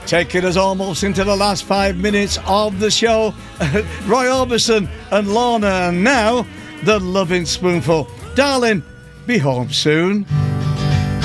Taking us almost into the last 5 minutes of the show. Roy Orbison and Lorna, and now the Loving Spoonful. Darling, be home soon.